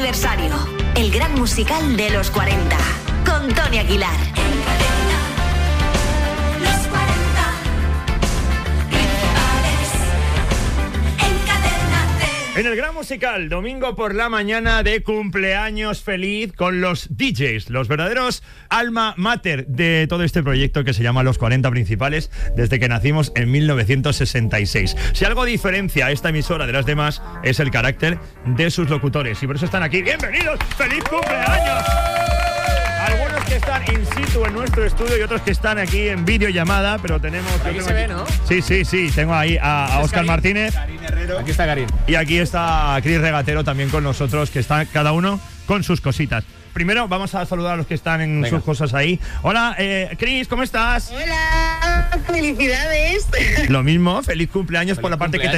aniversario. El gran musical de los 40. Con Tony Aguilar. En el gran musical, domingo por la mañana de cumpleaños feliz con los DJs, los verdaderos alma mater de todo este proyecto que se llama Los 40 Principales, desde que nacimos en 1966. Si algo diferencia a esta emisora de las demás es el carácter de sus locutores, y por eso están aquí. ¡Bienvenidos! ¡Feliz cumpleaños! Algunos que están in situ en nuestro estudio y otros que están aquí en videollamada, pero tenemos... Aquí se ve, ¿no? Sí. Tengo ahí a Óscar Martínez. Karin Herrero. Aquí está Karin. Y aquí está Cris Regatero también con nosotros, que está cada uno con sus cositas. Primero vamos a saludar a los que están en sus cosas ahí. Hola, Cris, ¿cómo estás? Hola, felicidades. Lo mismo, feliz cumpleaños por la parte que te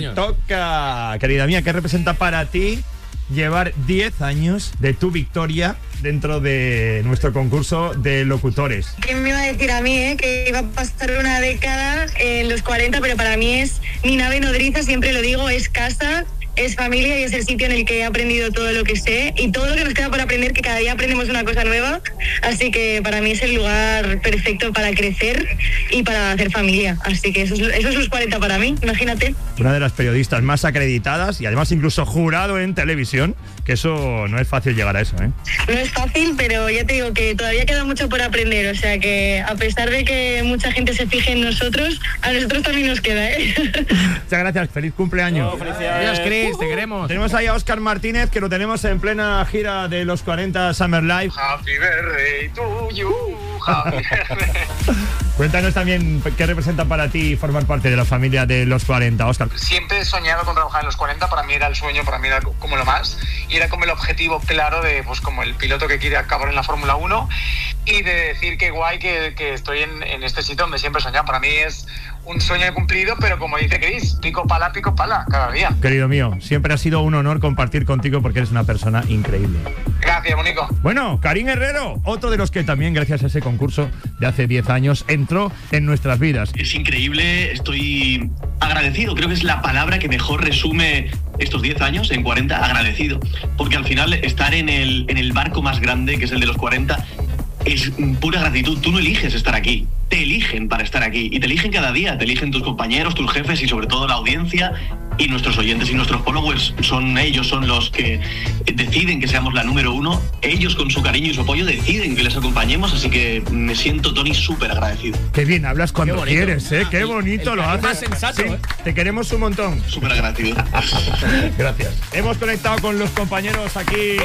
toca. Querida mía, ¿qué representa para ti llevar 10 años de tu victoria dentro de nuestro concurso de locutores? ¿Quién me iba a decir a mí, que iba a pasar una década en los 40? Pero para mí es mi nave nodriza, siempre lo digo, es casa, es familia y es el sitio en el que he aprendido todo lo que sé y todo lo que nos queda por aprender, que cada día aprendemos una cosa nueva. Así que para mí es el lugar perfecto para crecer y para hacer familia. Así que eso es los 40 para mí, imagínate. Una de las periodistas más acreditadas y además incluso jurado en televisión, que eso no es fácil llegar a eso, ¿eh? No es fácil, pero ya te digo que todavía queda mucho por aprender. O sea que a pesar de que mucha gente se fije en nosotros, a nosotros también nos queda, ¿eh? Muchas gracias, feliz cumpleaños. Felicidades, Cris, te queremos. Tenemos ahí a Óscar Martínez, que lo tenemos en plena gira de los 40 Summer Live. Happy birthday to you, happy birthday. Cuéntanos también qué representa para ti formar parte de la familia de los 40, Óscar. Siempre he soñado con trabajar en los 40, para mí era el sueño, para mí era como lo más, y era como el objetivo claro de, pues como el piloto que quiere acabar en la Fórmula 1, y de decir que guay que estoy en este sitio donde siempre he soñado. Para mí es un sueño cumplido, pero como dice Cris, pico pala, cada día. Querido mío, siempre ha sido un honor compartir contigo porque eres una persona increíble. Gracias, Bonico. Bueno, Karin Herrero, otro de los que también, gracias a ese concurso de hace 10 años, entró en nuestras vidas. Es increíble, estoy agradecido, creo que es la palabra que mejor resume estos 10 años en 40, agradecido, porque al final estar en el barco más grande, que es el de los 40, es pura gratitud. Tú no eliges estar aquí, te eligen para estar aquí, y te eligen cada día, te eligen tus compañeros, tus jefes y sobre todo la audiencia y nuestros oyentes y nuestros followers. Ellos son los que deciden que seamos la número 1, ellos con su cariño y su apoyo deciden que les acompañemos, así que me siento, Tony, súper agradecido. Qué bien hablas cuando quieres, ¿eh? Qué bonito lo haces. Más sensato, sí, ¿eh? Te queremos un montón. Súper agradecido. Gracias. Hemos conectado con los compañeros aquí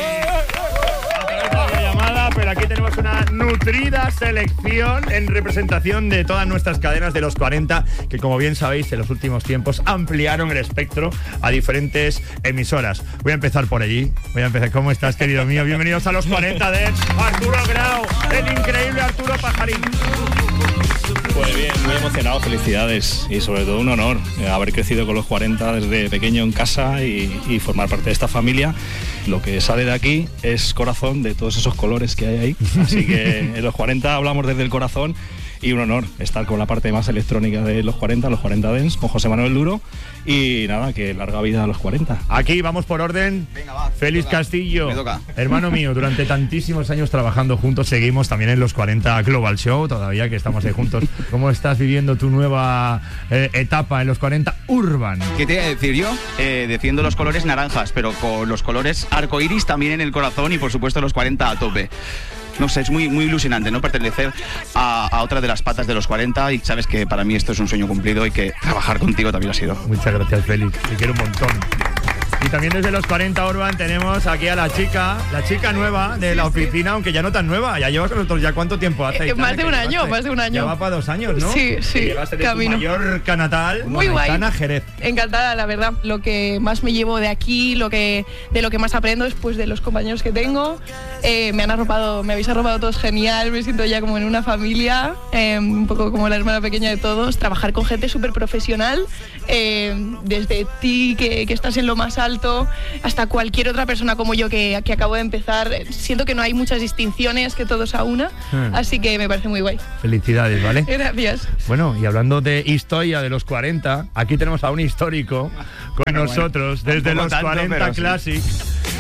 a través de la videollamada, pero aquí tenemos una nutrida selección en representación de todas nuestras cadenas de los 40, que como bien sabéis, en los últimos tiempos ampliaron el espectro a diferentes emisoras. Voy a empezar por allí. ¿Cómo estás, querido mío? Bienvenidos a los 40 de Arturo Grau, el increíble Arturo Pajarín. Pues bien, muy emocionado, felicidades y sobre todo un honor haber crecido con los 40 desde pequeño en casa y formar parte de esta familia. Lo que sale de aquí es corazón de todos esos colores que hay ahí, así que en los 40 hablamos desde el corazón y un honor estar con la parte más electrónica de los 40 Dance, con José Manuel Duro, y nada, que larga vida a los 40. Aquí vamos por orden. Venga, va. Félix Castillo, Me toca. hermano mío, durante tantísimos años trabajando juntos, seguimos también en los 40 Global Show, todavía que estamos ahí juntos. ¿Cómo estás viviendo tu nueva etapa en los 40 Urban? ¿Qué te voy a decir yo? Defiendo los colores naranjas, pero con los colores arcoiris también en el corazón y por supuesto los 40 a tope. No sé, es muy ilusionante, ¿no? Pertenecer a otra de las patas de los 40 y sabes que para mí esto es un sueño cumplido y que trabajar contigo también lo ha sido. Muchas gracias, Félix. Te quiero un montón. Y también desde los 40 Urban tenemos aquí a la chica nueva de la oficina, aunque ya no tan nueva. Ya llevas con nosotros ya cuánto tiempo hace. Más de un año. Ya va para 2 años, ¿no? Sí, Llegaste de camino. tu Mallorca natal, Muy guay. Aitana Jerez. Encantada, la verdad. Lo que más me llevo de aquí, de lo que más aprendo es pues de los compañeros que tengo. Me habéis arropado todos genial, me siento ya como en una familia, un poco como la hermana pequeña de todos. Trabajar con gente súper profesional, desde ti que estás en lo más alto hasta cualquier otra persona como yo que acabo de empezar. Siento que no hay muchas distinciones, que todos a una, así que me parece muy guay. Felicidades, ¿vale? Gracias. Bueno, y hablando de historia de los 40, aquí tenemos a un histórico con nosotros desde los 40 Classic.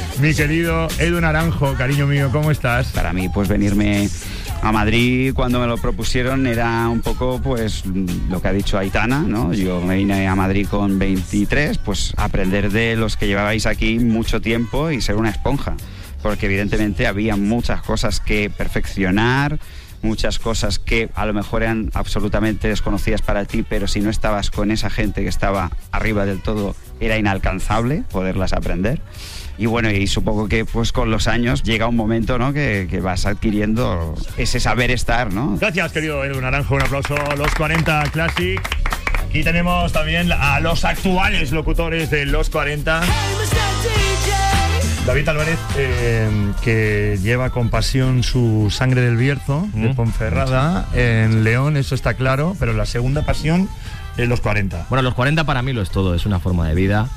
Mi querido Edu Naranjo, cariño mío, ¿cómo estás? Para mí, pues venirme a Madrid cuando me lo propusieron era un poco pues lo que ha dicho Aitana, ¿no? Yo me vine a Madrid con 23, pues aprender de los que llevabais aquí mucho tiempo y ser una esponja, porque evidentemente había muchas cosas que perfeccionar, muchas cosas que a lo mejor eran absolutamente desconocidas para ti, pero si no estabas con esa gente que estaba arriba del todo, era inalcanzable poderlas aprender. Y bueno, y supongo que pues con los años llega un momento, ¿no?, que vas adquiriendo ese saber estar, ¿no? Gracias, querido Edu Naranjo, un aplauso a Los 40 Classic. Aquí tenemos también a los actuales locutores de Los 40. David Álvarez, que lleva con pasión su Sangre del Bierzo, de Ponferrada, en León, eso está claro, pero la segunda pasión es Los 40. Bueno, Los 40 para mí lo es todo, es una forma de vida.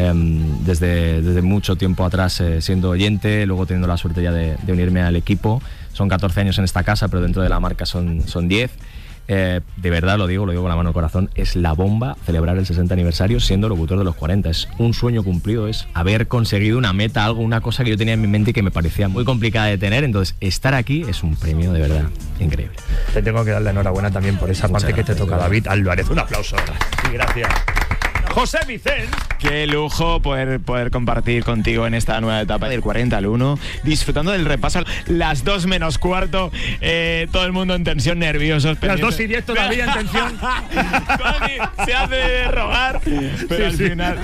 Desde mucho tiempo atrás siendo oyente, luego teniendo la suerte ya de unirme al equipo. Son 14 años en esta casa, pero dentro de la marca son 10. De verdad lo digo con la mano al corazón, es la bomba celebrar el 60 aniversario siendo locutor de Los 40. Es un sueño cumplido, es haber conseguido una meta, una cosa que yo tenía en mi mente y que me parecía muy complicada de tener. Entonces estar aquí es un premio de verdad increíble. Te tengo que dar la enhorabuena también por esa parte que te toca, David Álvarez. Un aplauso. Sí, gracias. José Vicente. Qué lujo poder compartir contigo en esta nueva etapa del 40 al 1, disfrutando del repaso. Las 2 menos cuarto, todo el mundo en tensión, nerviosos. Las 2 y 10 todavía en tensión. Tony se hace de rogar, pero al final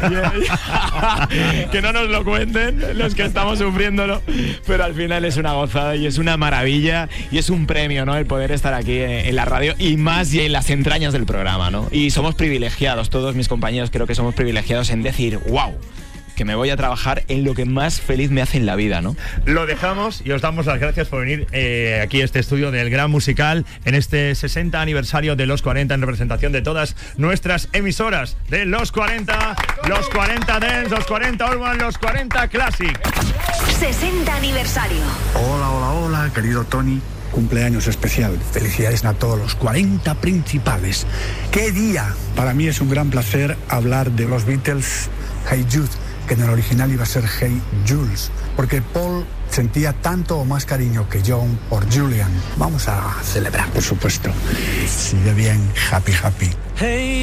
que no nos lo cuenten los que estamos sufriéndolo, pero al final es una gozada y es una maravilla y es un premio, ¿no?, el poder estar aquí en la radio y más y en las entrañas del programa, ¿no? Y somos privilegiados, todos mis compañeros creo que somos privilegiados en decir, wow, que me voy a trabajar en lo que más feliz me hace en la vida, ¿no? Lo dejamos y os damos las gracias por venir aquí a este estudio del Gran Musical en este 60 aniversario de Los 40 en representación de todas nuestras emisoras de Los 40, Los 40 Dance, Los 40 Urban, Los 40 Classic. 60 aniversario. Hola, querido Tony. Cumpleaños especial. Felicidades a todos los 40 principales. ¡Qué día! Para mí es un gran placer hablar de los Beatles, Hey Jude, que en el original iba a ser Hey Jules, porque Paul sentía tanto o más cariño que John por Julian. Vamos a celebrar, por supuesto. Sigue bien, happy. Hey.